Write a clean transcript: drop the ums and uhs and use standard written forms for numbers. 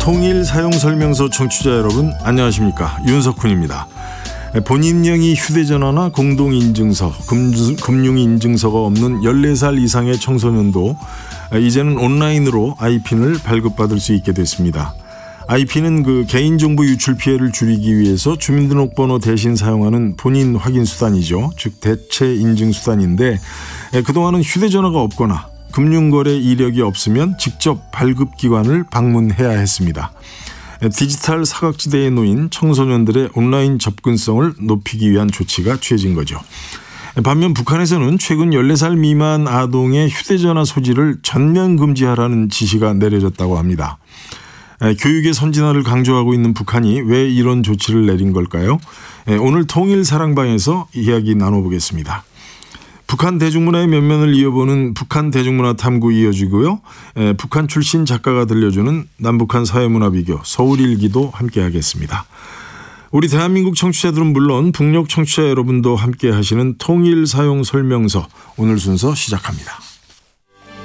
통일 사용설명서 청취자 여러분 안녕하십니까, 윤석훈입니다. 본인명의 휴대전화나 공동인증서, 금융인증서가 없는 14살 이상의 청소년도 이제는 온라인으로 아이핀을 발급받을 수 있게 됐습니다. 아이핀은 개인정보 유출 피해를 줄이기 위해서 주민등록번호 대신 사용하는 본인 확인 수단이죠. 즉 대체 인증 수단인데, 그동안은 휴대전화가 없거나 금융거래 이력이 없으면 직접 발급기관을 방문해야 했습니다. 디지털 사각지대에 놓인 청소년들의 온라인 접근성을 높이기 위한 조치가 취해진 거죠. 반면 북한에서는 최근 14살 미만 아동의 휴대전화 소지를 전면 금지하라는 지시가 내려졌다고 합니다. 교육의 선진화를 강조하고 있는 북한이 왜 이런 조치를 내린 걸까요? 오늘 통일사랑방에서 이야기 나눠보겠습니다. 북한 대중문화의 면면을 이어보는 북한 대중문화 탐구 이어지고요. 북한 출신 작가가 들려주는 남북한 사회문화 비교 서울일기도 함께하겠습니다. 우리 대한민국 청취자들은 물론 북녘 청취자 여러분도 함께하시는 통일사용설명서, 오늘 순서 시작합니다.